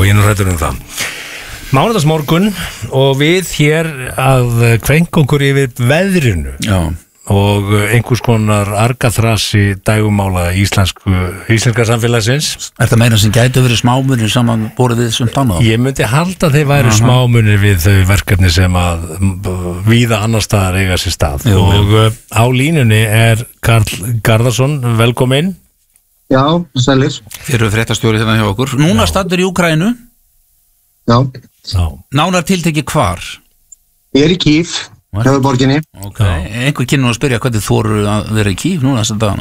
ég hræddur það. Mánudagsmorgun og við hér að kvenka okkur yfir veðrinu. Já. Og einhvers konar argaþrasi dægumála íslenska samfélagsins. Er það meina sem gæti verið smámunir saman borið við sem tanna? Ég myndi halda þeir væri smámunir við þau verkefni sem að víða annar staðar eiga sér stað. Og á línunni er Karl Garðarsson, velkominn. Já, sælir. Þeir eru fréttastjóri hérna hjá okkur. Núna stattur í Úkraínu. Já. Nánar tiltekið hvar? Ég í Kív. Höfuðborginni. Ok, einhver kynna að spyrja hvernig þoru að vera í Kív núna þessa dagana?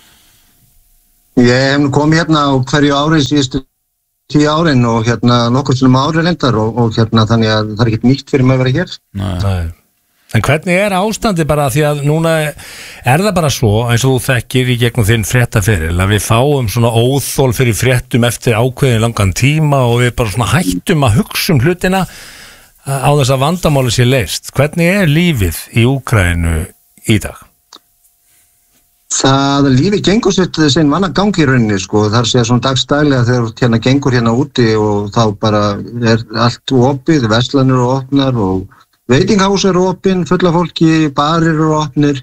Ég hef nú komið hérna á hverju ári síðustu 10 árin og hérna nokkur sem ári reyndar og hérna þannig að það er ekkert nýtt fyrir mig að vera hér. Nei. En hvernig er ástandi bara því að núna er það bara svo eins og þú þekkir í gegnum þinn fréttaferil að við fáum svona óþol fyrir fréttum eftir ákveðin langan tíma og við bara svona hættum að hugsa hlutina á þess að vandamáli sé leyst. Hvernig er lífið í Úkraínu í dag? Það lífið gengur sitt sinn vanna gangi í rauninni sko. Það sé svona dagstælega þegar hérna gengur hérna úti og þá bara er allt opið, verslanir eru opnar og veitingahús eru opin, fulla fólki, barir eru opnir,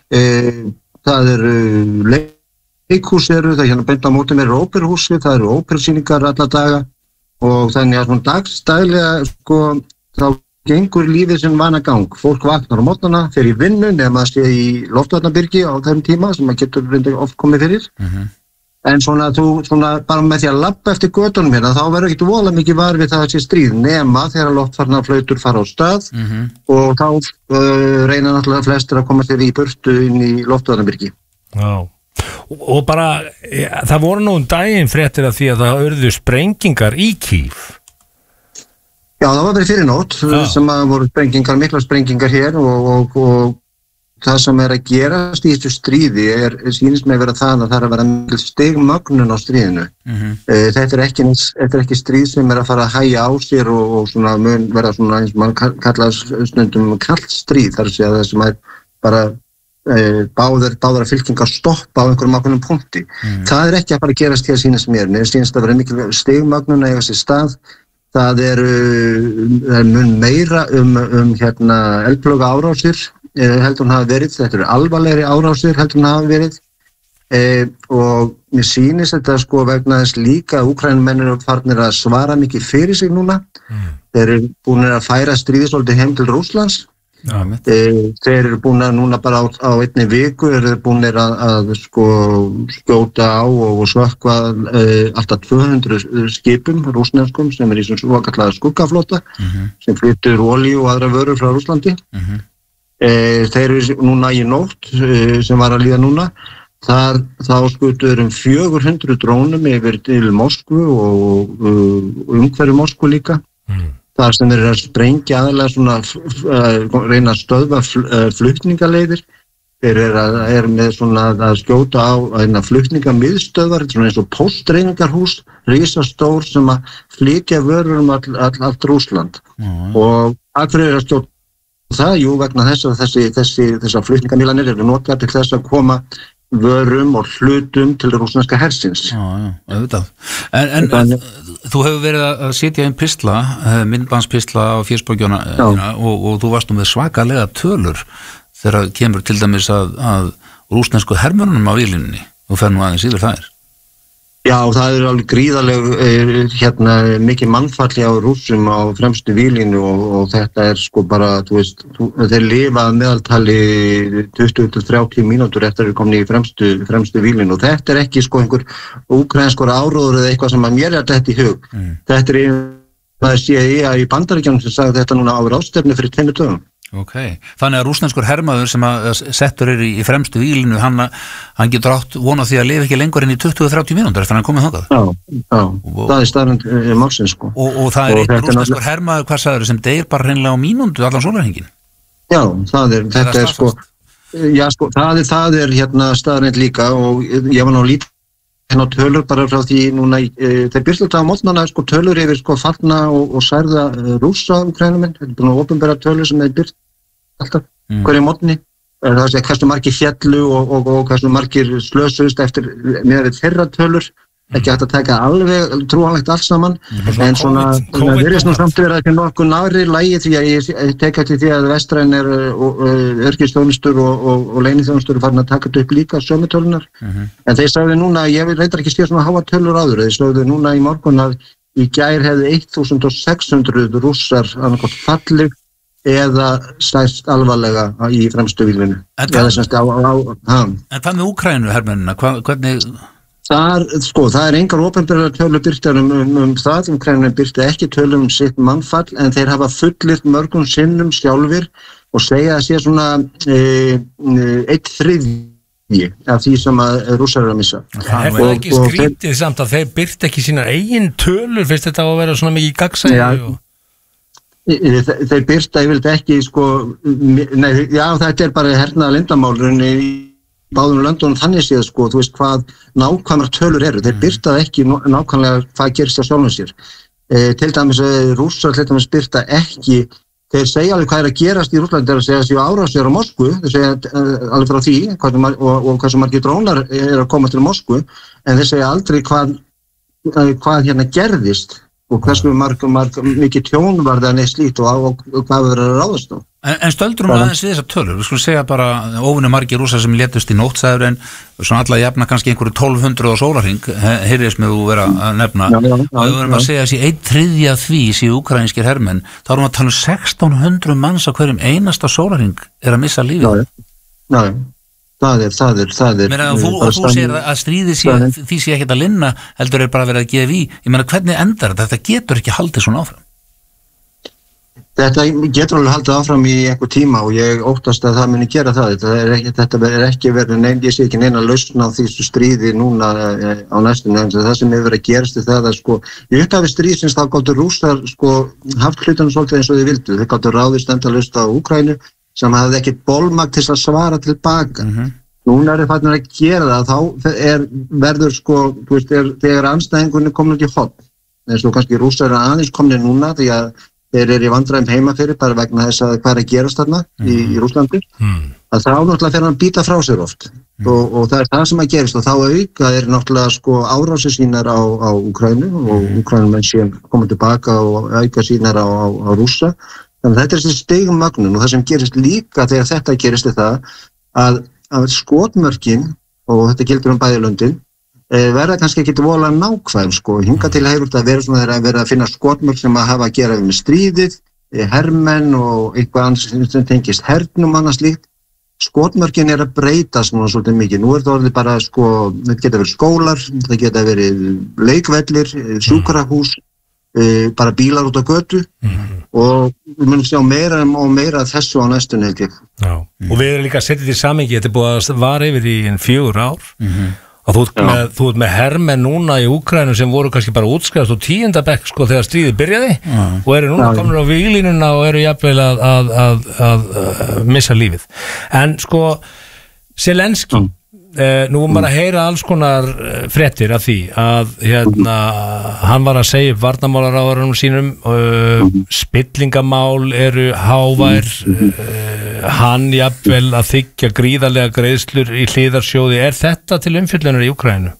það eru leikhús eru, það hérna beint á móti mér er óperahúsi, það eru óperasýningar alla daga og þannig að svona dagstælega sko þá gengur lífið sem vanagang. Fólk vaknar á mótnana, fer í vinnu nema að sé í loftvarnarbyrgi á þeim tíma sem maður getur oft komið fyrir. En svona, bara með því að labba eftir götunum hérna, þá verður ekkert voðalega mikið var við það að sé stríð nema þegar loftvarnarflautur fara á stað og þá reyna náttúrulega flestir að koma sér í burtu inn í loftvarnarbyrgi. Já. Og bara, það voru nú daginn fréttir af því að það urðu sprengingar í Kív. Já, það var verið fyrir nótt sem að voru mikla sprengingar hér og það sem er að gerast í þessu stríði sýnist mig að vera það að það er að vera mikil stigmögnun á stríðinu. Þetta er ekki stríð sem er að fara að hægja á sér og svona mun vera svona eins og mann kallar stundum kallt stríð, þar að segja það sem er bara báðar fylkingar stoppa á einhverjum ákveðnum punkti. Það er ekki að fara að gerast hér sýnist mér. Mér sýnist að vera mikil stigmögnun að eiga sér stað. Það er mun meira hérna eldflauga árásir heldur hún hafa verið, þetta eru alvarlegri árásir heldur hún hafa verið og mér sýnist þetta sko vegna þess líka að Úkrænumennir eru farnir að svara mikið fyrir sig núna. Þeir eru búin að færa stríðsvoldi heim til Rússlands. Þeir eru búin að núna bara á einni viku eru búin að sko skjóta á og sökkva alltaf 200 skipum rússneskum sem í svona svokallaða skuggaflota sem flytur olíu og aðra vörur frá Rússlandi. Þeir eru núna í nótt sem var að líða núna þá skutur 400 drónum yfir til Moskvu og umhverju Moskvu líka. Það sem er að sprengja aðalega svona reyna að stöðva flutningaleiðir. Þeir eru með svona að skjóta á flutningamiðstöðvar, svona eins og póstdreifingarhús, risastór sem að flytja vörur allt Rússland. Og af hverju að skjóta það? Jú, vegna þessar flutningamílanir eru notaðar til þess að koma vörum og hlutum til rússneska hersins. Já, auðvitað. En þú hefur verið að setja einn pistla, myndbandspistla á Fésborgjóna og þú varst með svakalega tölur þegar kemur til dæmis að rússnesku hermönunum á vílinni og fer nú aðeins yfir þær. Já, það er alveg gríðaleg mikið mannfalli á Rússum á fremstu vílínu og þetta er sko bara, þú veist, þeir lifa að meðaltali 20-30 mínútur eftir að þeir komni í fremstu vílínu og þetta er ekki sko einhver úkraínskur áróður eða eitthvað sem að mér er þetta í hug. Þetta er maður CIA í Bandaríkjunum sem sagði þetta núna á ráðstefnu fyrir 2 dögum. Ok, þannig að rússneskur hermaður sem að settur í fremstu vílinu, hann getur átt vona því að lifa ekki lengur inn í 20-30 mínútur eftir að hann komið þangað. Já, það er staðreynd málsins sko. Og það er einn rússneskur hermaður, hvað sagður, sem deyr bara hreinlega á mínútu allan sólarhringinn? Já, þetta er sko, já sko, það er staðreynd líka og ég var nú lítið hérna tölur bara frá því núna, þeir byrst á mótnana sko tölur yfir sko fallna og særða rússa Úkraínumenn, þetta er búin að opinbera tölur sem þeir byrst alltaf hverju mótni, það er hversu margir féllu og hversu margir slösuðust eftir með þeirra tölur ekki hægt að taka alveg trúanlegt allt saman, en svona það virðist nú samt vera ekki nokkuð nári lagi því að ég tek eftir því að vestræn öryggisþjónustur og leyniþjónustur farin að taka þetta upp líka sömutölunar, en þeir sagði núna, ég reyndar ekki stíða svona háa tölur áður, þeir sagði núna í morgun að í gær hefði 1600 rússar annarkot fallið eða sæst alvarlega í fremstu víglinu. En hvað með Úkraínu hermennina? Hvernig? Það engar opinberar tölur birtar það, Úkraína birti ekki tölum sitt mannfall, en þeir hafa fullyrt mörgum sinnum sjálfir og segja að sé svona 1/3 af því sem að rússar að missa. Það ekki skrítið samt að þeir byrti ekki sína eigin tölur, fyrst þetta að vera svona mikið gagsæði? Þeir byrta yfirleitt ekki þetta bara hernaða leyndarmál í báðum löndunum þannig séð þú veist hvað nákvæmar tölur eru, þeir byrtað ekki nákvæmlega hvað gerist á sjálfum sér. Til dæmis rússar byrta ekki. Þeir segja alveg hvað að gerast í Rússlandi, þeir segja að séu árásir á Moskvu, þeir segja alveg frá því og hversu margir drónar að koma til Moskvu, en þeir segja aldrei hvað hérna gerðist og hversu mikið tjón var það neitt slíkt og hvað verður að ráðast á. En stöldurum aðeins við þessar tölur, við skulum segja bara óvinni margir rússar sem létust í nóttsæður en svona alla jafna kannski einhverju 1200 á sólarhring, heyrðis með þú vera að nefna, og við verðum að segja að 1/3 af því séu úkraínskir hermenn, þá erum við að tala 1600 manns á hverjum einasta sólarhring að missa lífið. Já, það er. Meina þú segir að stríði því sé ekkert að linna, heldur bara verið að gefa í. Ég meina hvernig endar þetta? Þetta getur ekki haldið svona áfram. Þetta getur alveg haldið áfram í einhver tíma og ég óttast að það muni gera það. Þetta verður ekki verið ég sé ekki neina lausn á þessu stríði núna á næstunni, en það sem hefur verið að gerast það að í upphafi stríðsins þá gátu Rússar haft hlutunum svolítið eins og þau vildu. Þeir gátu ráðist endalaust á Úkraínu sem hafði ekkert bolmagn til að svara tilbaka. Núna þeir farnir að gera það, þá verður þú veist, þegar andstæðingunni komin út í horn, eins og kannski Rússar aðeins komnir núna því að þeir í vandræðum heima fyrir bara vegna þess að hvað að gerast þarna í Rússlandi, að þá náttúrulega fer hann að býta frá sér oft og það það sem að gerist og þá auka náttúrulega árásir sínar á Úkraínu og Úkraínumenn síðan koma tilbaka og auka sínar á Rússa. Þannig að þetta þessi stigmögnun og það sem gerist líka þegar þetta gerist það að skotmörkin, og þetta gildur bæði löndin, verða kannski ekki voðalega nákvæm hingað til hefur þetta verið svona þegar að vera að finna skotmörk sem að hafa að gera við stríðið, hermenn og eitthvað annars sem tengist hernum annars slíkt. Skotmörkin að breytast núna svolítið mikið. Nú þetta orðið bara þetta geta verið skólar, þetta geta verið leikvellir, sjúkrahús, bara bílar út á götu og við munum sjá meira og meira þessu á næstunni held ég. Já, og við erum líka að setja þetta í samhengi, þetta búið að vara yfir í 4 ár og þú ert með hermenn núna í Úkraínu sem voru kannski bara útskrifast á 10. bekk þegar stríðið byrjaði og eru núna komin á víglínuna og eru jafnvel að missa lífið. En Zelenský, nú maður að heyra alls konar fréttir af því að hann var að segja upp varnarmálaráðurunum sínum, spillingamál eru hávær, hann jafnvel að þiggja gríðarlega greiðslur í hliðarsjóði. Er þetta til umfjöllunar í Úkraínu?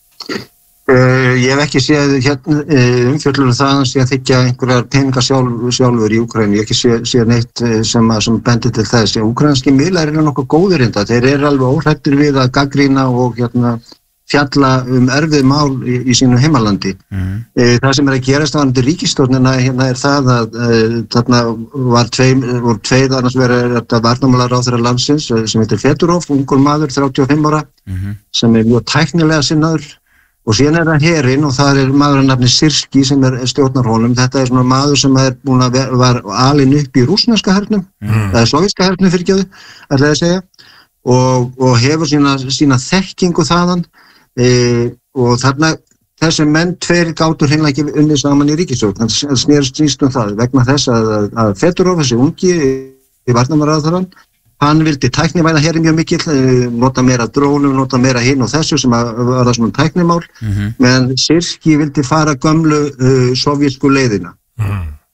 Ég hef ekki séð umfjöllur það að þiggja einhverjar peninga sjálfur í Úkraínu. Ég hef ekki séð neitt sem bendir til þess. Úkraínskir miðlar eru nokkuð góðir þetta. Þeir eru alveg óhrættir við að gagnrýna og fjalla erfið mál í sínu heimalandi. Það sem að gerast varðandi ríkisstjórnina er það að þarna voru tveir annars verið varnarmálaráðherra landsins sem heitir Fedorov, ungur maður, 35 ára, sem mjög tæknilega sinnaður. Og síðan það herinn og það maður að nafni Sirski sem stjórnar honum. Þetta svona maður sem var alinn upp í rússneska hernum, eða sovéska hernum fyrirgefðu, ætlaði að segja, og hefur sína þekkingu þaðan og þarna þessi menn tveir gátu hreinlega ekki unnið saman í ríkisstjórn. Það snýst það vegna þess að Fedorov, þessi ungi í varnarmálaráðherrann, hann vildi tæknivæða herinn mjög mikill, nota meira drónum, nota meira hinn og þessu sem var það svona tæknimál, meðan Sirski vildi fara gömlu sovjísku leiðina.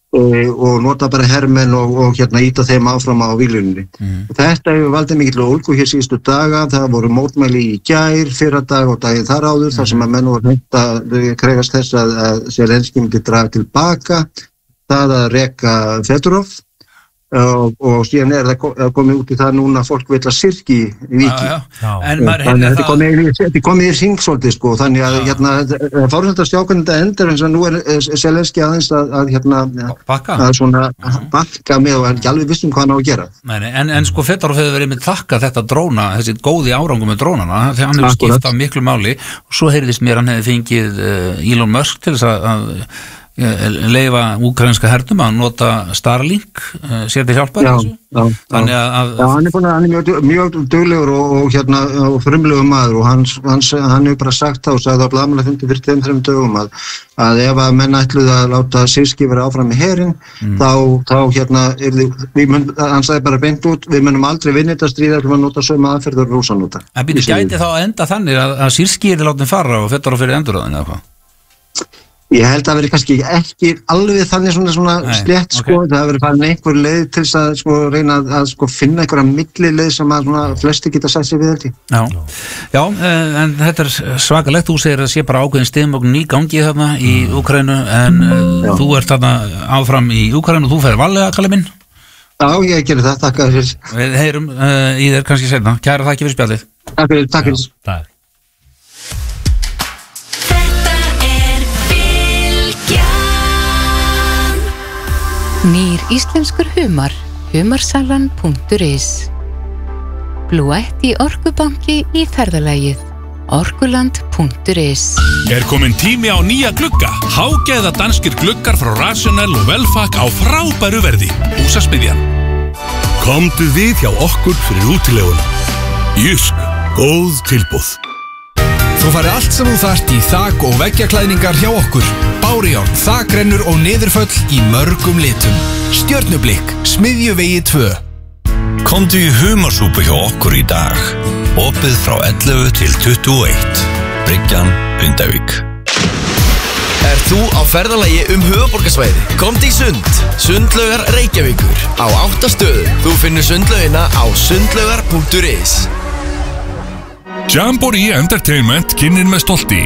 og nota bara hermenn og hérna íta þeim áfram á víglunni. Þetta hefur valdið mikill ólgu hér síðustu daga, það voru mótmæli í gær, fyrradag og daginn þar áður, þar sem að menn voru hreint að krefast þess að Zelenskí myndi draga tilbaka, það að reka Fedorov og síðan það komið út í það núna að fólk vill að syrki í Víki. Þannig að þetta komið í hring svolítið sko, þannig að hérna fórhald að sjá hvernig þetta endur eins og nú Zelenskí aðeins að bakka með og ekki alveg vissum hvað hann á að gera. En sko Fedorov hefur verið með þakka þetta dróna, þessi góði árangum með drónana, þegar hann hefur skipt af miklu máli og svo heyrðist mér hann hefði fengið Elon Musk til þess að leyfa úkrainska hernum að nota Starlink sér til hjálpar þannig að hann er mjög duglegur og hérna og frumlegur maður og hann hefur bara sagt það og sagði á blaðamannlega fundi fyrir 2-3 dögum að ef að menn ætluðu að láta Syrskí vera áfram með herinn þá hérna hann sagði bara beint út við munum aldrei vinna þetta stríð að nota sömu aðferður Rússar nota. En býtu gæti þá að enda þannig að Syrskí er látin fara og Fedorov fyrir endurráðin eða hvað? Ég held að veri kannski ekki alveg þannig svona slétt sko, það veri farin einhver leið til þess að sko reyna að sko finna einhverja millileið sem að svona flesti geta sætt sér við þetta. Já, en þetta er svakalegt, þú segir að sé bara ákveðin stiðmögn í gangi þarna í Úkraínu en þú ert þarna áfram í Úkraínu og þú ferð valega, Kalli minn. Já, ég gerir það, takk fyrir. Við heyrum í þér kannski seinna, kæra þakki fyrir spjallið. Takk fyrir. Nýr íslenskur humar, humarsalan.is Blúætt í Orkubanki í ferðalagið, orkuland.is Komin tími á nýja glugga, hágæða danskir gluggar frá Rational og Velfak á frábæru verði, Húsasmiðjan. Komdu við hjá okkur fyrir útileguna. Jysk, góð tilboð. Þú farið allt sem þú þarft í þak- og veggjaklæðningar hjá okkur. Bárujárn, þakrennur og niðurföll í mörgum litum. Stjörnublikk, Smiðjuvegi 2. Komdu í humarsúpu hjá okkur í dag. Opið frá 11 til 21. Bryggjan, Hundavík. Þú á ferðalagi höfuðborgarsvæði? Komdu í Sund. Sundlaugar Reykjavíkur. Á 8 stöðum. Þú finnur sundlaugina á sundlaugar.is. Jamboree Entertainment kynir með stolti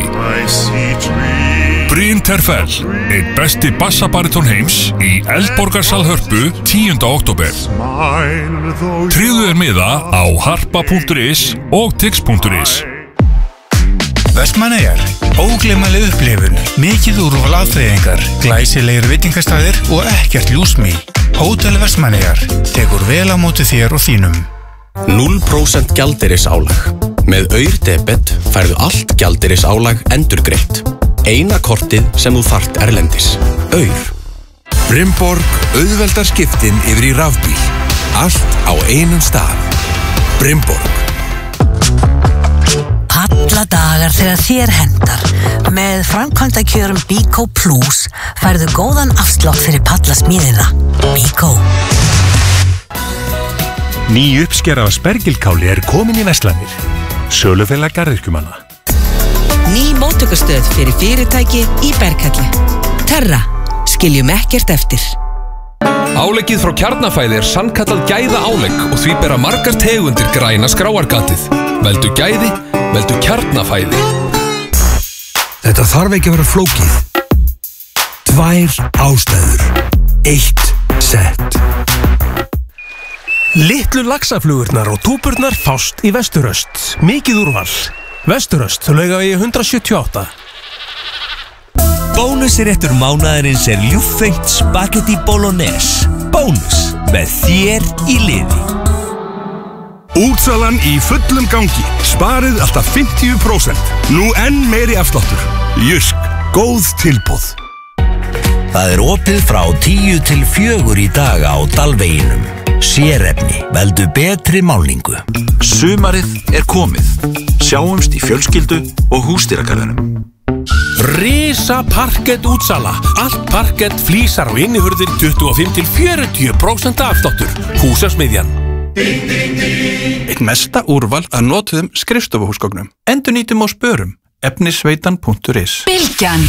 Bryn Terfell, einn besti bassabariton heims í Eldborgarsal Hörpu 10. október. Tryggðu miða á harpa.is og tix.is. Vestmannaeyjar, ógleymanleg upplifun, mikið úrval afþreyingar, glæsilegir veitingastæðir og ekkert ljúsmi. Hótel Vestmannaeyjar tekur vel á móti þér og þínum. 0% gjaldeyrisálag. Með Aur-debet færðu allt gjaldeyrisálag endurgreitt. Eina kortið sem þú þarft erlendis. Aur. Brimborg auðveldar skiptin yfir í rafbíl. Allt á einum stað. Brimborg. Alla dagar þegar þér hendar. Með framkvæmdakjörum Bíkó Plus færðu góðan afslátt fyrir pallasmíðina. Bíkó. Ný uppskera af spergilkáli komin í verslanir. Sölufélag garðyrkjumanna. Ný móttökustöð fyrir fyrirtæki í Berghelli. Terra, skiljum ekkert eftir. Áleggið frá Kjarnafæði sannkallað gæða álegg og því bera margar tegundir græna skráargatið. Veldu gæði, veldu Kjarnafæði. Þetta þarf ekki að vera flókið. 2 ástæður. 1 sett. Litlu laxaflugurnar og túpurnar fást í Vesturöst. Mikið úrval. Vesturöst, Laugavegi 178. Bónusréttur mánaðarins ljúffengt spagetti bolognese. Bónus með þér í liði. Útsalan í fullum gangi. Sparið alltaf 50%. Nú enn meiri afsláttur. Jysk, góð tilboð. Það opið frá 10 til 4 í dag á Dalveginum. Sérefni, veldu betri málningu. Sumarið komið. Sjáumst í fjölskyldu og húsdýragarðinum. Risa parkett útsala. Allt parkett, flísar og innihurðir 25 til 40% afsláttur. Húsasmiðjan. Eitt mesta úrval að notuðum skrifstofuhúsgögnum. Endurnýtum og spörum. Efnisveitan.is. Bylgjan.